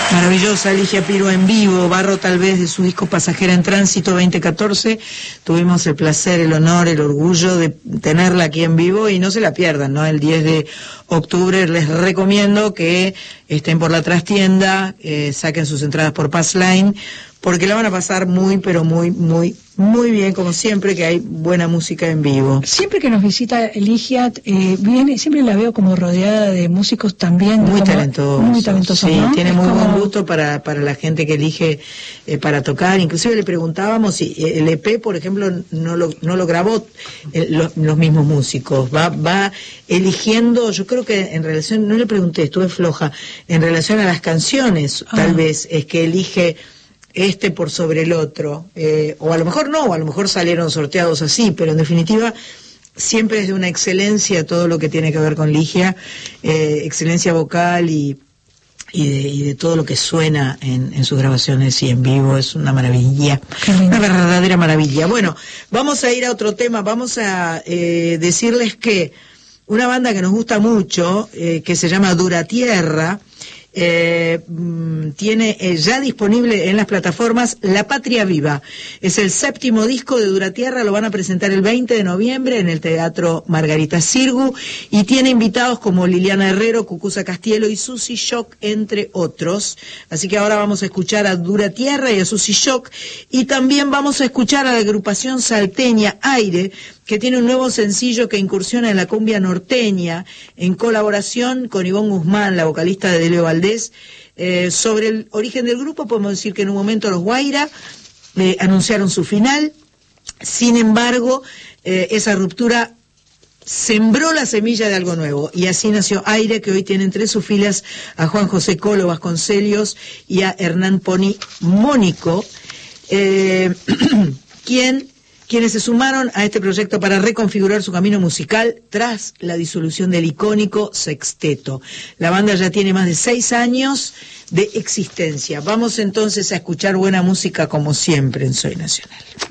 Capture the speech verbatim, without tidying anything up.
Maravillosa Ligia Piro en vivo, Barro tal vez de su disco Pasajera en Tránsito veinte catorce. Tuvimos el placer, el honor, el orgullo de tenerla aquí en vivo y no se la pierdan, ¿no? El diez de octubre les recomiendo que estén por la trastienda, eh, saquen sus entradas por Passline, porque la van a pasar muy, pero muy, muy, muy bien, como siempre que hay buena música en vivo. Siempre que nos visita Ligia, eh, viene, siempre la veo como rodeada de músicos también. Muy como, talentosos. Muy talentosos, sí, ¿no? tiene Es muy como... buen gusto para, para la gente que elige eh, para tocar. Inclusive le preguntábamos si el E P, por ejemplo, no lo, no lo grabó eh, los, los mismos músicos. Va, va eligiendo, yo creo que en relación, no le pregunté, estuve floja, en relación a las canciones, ah. tal vez, es que elige este por sobre el otro, eh, o a lo mejor no, o a lo mejor salieron sorteados así, pero en definitiva siempre es de una excelencia todo lo que tiene que ver con Ligia, eh, excelencia vocal y, y, de, y de todo lo que suena en, en sus grabaciones y en vivo, es una maravilla, una verdadera maravilla. Bueno, vamos a ir a otro tema, vamos a eh, decirles que una banda que nos gusta mucho, eh, que se llama Dura Tierra, Eh, tiene eh, ya disponible en las plataformas La Patria Viva. Es el séptimo disco de Dura Tierra, lo van a presentar el veinte de noviembre en el Teatro Margarita Sirgu y tiene invitados como Liliana Herrero, Cucuza Castielo y Susi Shock, entre otros. Así que ahora vamos a escuchar a Dura Tierra y a Susi Shock y también vamos a escuchar a la agrupación salteña Aire, que tiene un nuevo sencillo que incursiona en la cumbia norteña, en colaboración con Ivonne Guzmán, la vocalista de Delio Valdés. Eh, sobre el origen del grupo, podemos decir que en un momento los Guaira eh, anunciaron su final, sin embargo, eh, esa ruptura sembró la semilla de algo nuevo, y así nació Aire, que hoy tiene entre sus filas a Juan José Colo Vasconcelos y a Hernán Poni Mónico, eh, quien... quienes se sumaron a este proyecto para reconfigurar su camino musical tras la disolución del icónico Sexteto. La banda ya tiene más de seis años de existencia. Vamos entonces a escuchar buena música como siempre en Soy Nacional.